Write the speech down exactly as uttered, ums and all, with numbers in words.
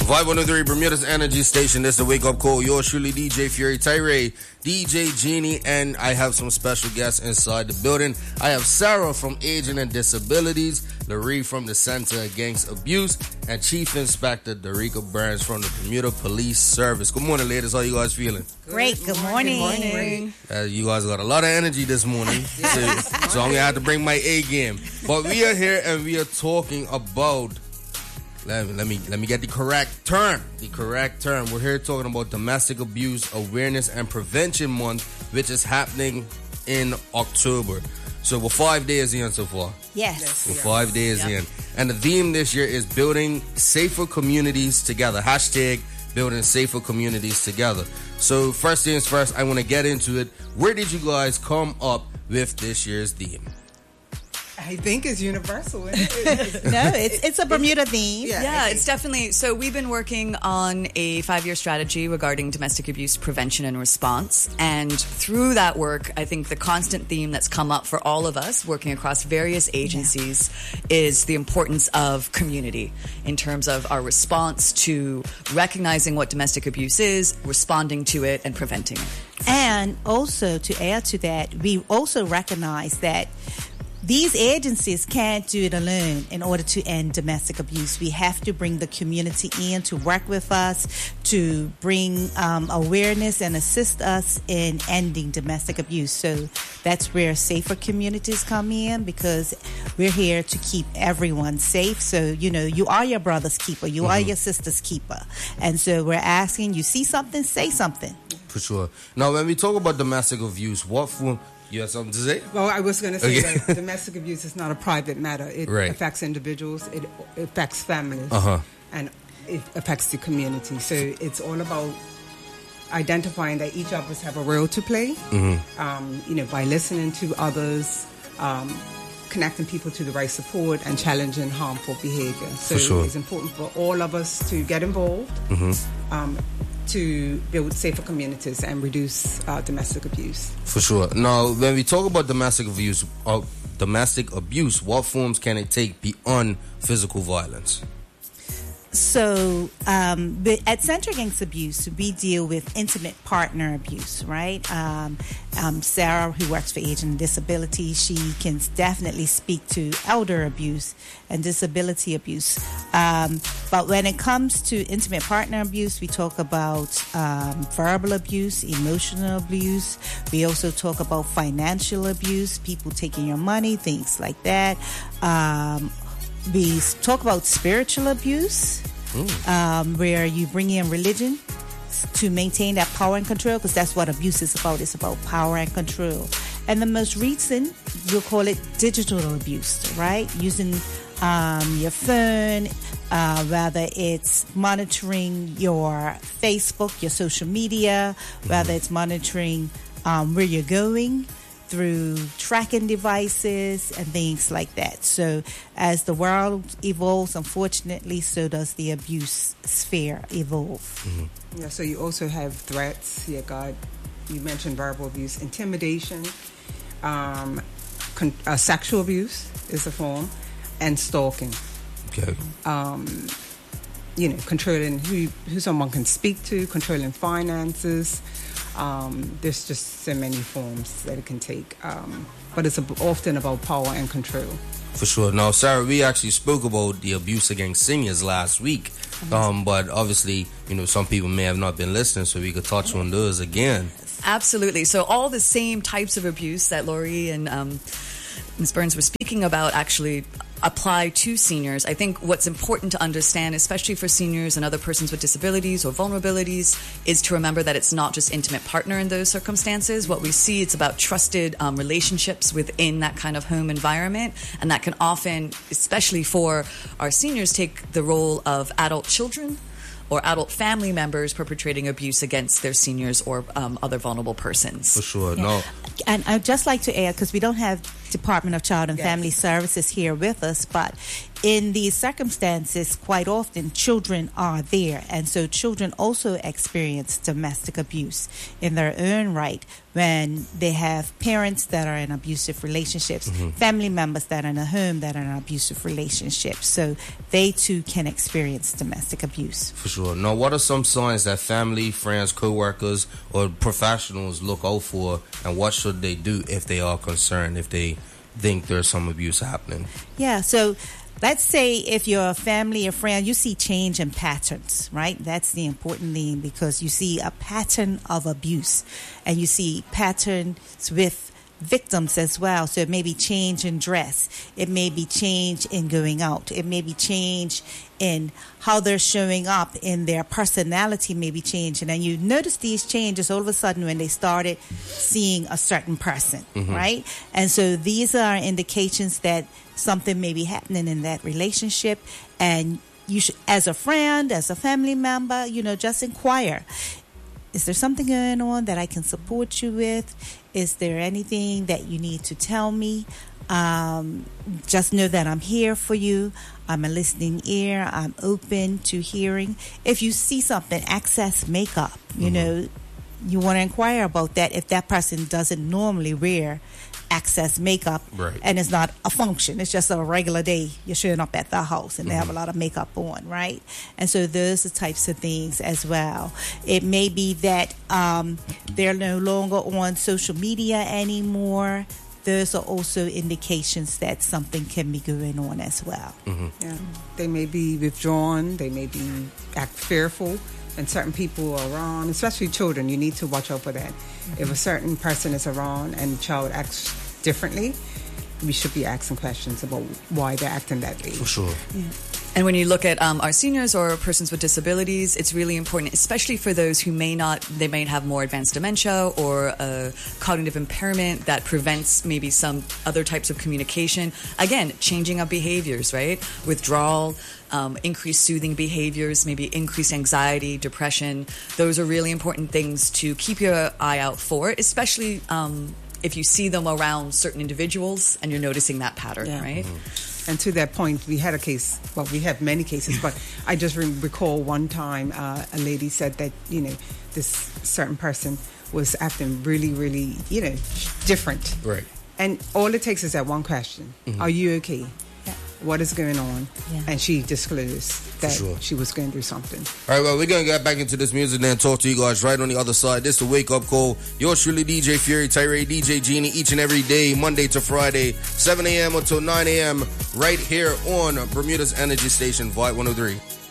five one three Bermuda's Energy Station. This is the Wake Up Call. Yours truly, D J Fury Tyree, D J Genie, and I have some special guests inside the building. I have Sarah from Aging and Disabilities, Larry from the Center Against Abuse, and Chief Inspector Derica Burns from the Bermuda Police Service. Good morning, ladies. How you guys feeling? Great. Good morning. Good morning. Uh, you guys got a lot of energy this morning, Yes. so, so I'm gonna have to bring my A game. But we are here and we are talking about. Let me, let me let me get the correct term. The correct term. We're here talking about Domestic Abuse Awareness and Prevention Month, which is happening in October. So we're five days in so far. Yes. We're five days Yep. in. And the theme this year is building safer communities together. Hashtag building safer communities together. So first things first, I want to get into it. Where did you guys come up with this year's theme? I think it's universal. Isn't it? No, it's it's a Bermuda theme. Yeah. Yeah, it's definitely. So we've been working on a five-year strategy regarding domestic abuse prevention and response. And through that work, I think the constant theme that's come up for all of us working across various agencies is the importance of community in terms of our response to recognizing what domestic abuse is, responding to it, and preventing it. And also to add to that, we also recognize that these agencies can't do it alone in order to end domestic abuse. We have to bring the community in to work with us, to bring um, awareness and assist us in ending domestic abuse. So that's where safer communities come in, because we're here to keep everyone safe. So, you know, you are your brother's keeper. You mm-hmm. are your sister's keeper. And so we're asking, you see something, say something. For sure. Now, when we talk about domestic abuse, what form... You have something to say? Well, I was going to say Okay. that domestic abuse is not a private matter. It Right. affects individuals. It affects families. Uh-huh. And it affects the community. So it's all about identifying that each of us have a role to play. Mm-hmm. Um, you know, by listening to others, um, connecting people to the right support, and challenging harmful behavior. So For sure. it's important for all of us to get involved. Mm-hmm. Um, to build safer communities and reduce uh, domestic abuse. For sure. Now, when we talk about domestic abuse, uh, domestic abuse, what forms can it take beyond physical violence? So um, but at Center Against Abuse, we deal with intimate partner abuse, right? Um, um, Sarah, who works for Aging and Disability, she can definitely speak to elder abuse and disability abuse. Um, but when it comes to intimate partner abuse, we talk about um, verbal abuse, emotional abuse. We also talk about financial abuse, people taking your money, things like that. Um, We talk about spiritual abuse, um, where you bring in religion to maintain that power and control, because that's what abuse is about. It's about power and control. And the most recent, we'll call it digital abuse, right? Using um, your phone, uh, whether it's monitoring your Facebook, your social media, whether it's monitoring um, where you're going, through tracking devices and things like that. So as the world evolves, unfortunately, so does the abuse sphere evolve. Mm-hmm. Yeah, so you also have threats. Yeah, God, you mentioned verbal abuse, intimidation, um, con- uh, sexual abuse is a form, and stalking. Okay. Um, you know, controlling who who someone can speak to, controlling finances. Um, there's just so many forms that it can take, um, but it's ab- often about power and control. For sure. Now, Sarah, we actually spoke about the abuse against seniors last week, um, but obviously, you know, some people may have not been listening, so we could touch on those again. Absolutely. So all the same types of abuse that Laurie and um, Miz Burns were speaking about actually apply to seniors. I think what's important to understand, especially for seniors and other persons with disabilities or vulnerabilities, is to remember that it's not just intimate partner in those circumstances. What we see, it's about trusted um, relationships within that kind of home environment, and that can often, especially for our seniors, take the role of adult children or adult family members perpetrating abuse against their seniors or um, other vulnerable persons. For sure. Yeah. No. And I'd just like to add, because we don't have Department of Child and Yes. Family Services here with us, but in these circumstances, quite often children are there, and so children also experience domestic abuse in their own right when they have parents that are in abusive relationships, Mm-hmm. family members that are in a home that are in abusive relationships. So they too can experience domestic abuse. For sure. Now, what are some signs that family, friends, co-workers, or professionals look out for, and what should they do if they are concerned, if they think there's some abuse happening? Yeah, so let's say if you're a family or friend, you see change in patterns, right? That's the important thing, because you see a pattern of abuse and you see patterns with victims as well. So it may be change in dress. It may be change in going out. It may be change in how they're showing up, in their personality may be changing. And you notice these changes all of a sudden when they started seeing a certain person, Mm-hmm. right? And so these are indications that something may be happening in that relationship. And you should, as a friend, as a family member, you know, just inquire. Is there something going on that I can support you with? Is there anything that you need to tell me? Um, just know that I'm here for you. I'm a listening ear. I'm open to hearing. If you see something, access makeup, you Mm-hmm. know, you want to inquire about that if that person doesn't normally wear access makeup, Right. and it's not a function, it's just a regular day you're showing up at the house and they have a lot of makeup on, right? And so those are types of things as well. It may be that um, they're no longer on social media anymore. Those are also indications that something can be going on as well. Yeah. They may be withdrawn. They may be act fearful. And certain people are around, especially children. You need to watch out for that. If a certain person is around and the child acts differently, we should be asking questions about why they're acting that way. For sure. And when you look at um, our seniors or persons with disabilities, it's really important, especially for those who may not, they may have more advanced dementia or a cognitive impairment that prevents maybe some other types of communication. Again, changing of behaviors, right? Withdrawal, um, increased soothing behaviors, maybe increased anxiety, depression. Those are really important things to keep your eye out for, especially um, if you see them around certain individuals and you're noticing that pattern, Yeah. right? And to that point, we had a case, well, we have many cases, but I just re- recall one time uh, a lady said that, you know, this certain person was acting really, really, you know, different. Right. And all it takes is that one question. Are you okay? Yeah. What is going on? Yeah. And she disclosed that sure. she was going through something. All right, well, we're going to get back into this music and then talk to you guys right on the other side. This is the Wake Up Call. Yours truly, D J Fury, Tyree, D J Genie, each and every day, Monday to Friday, seven a.m. until nine a.m. right here on Bermuda's Energy Station, Vibe one oh three.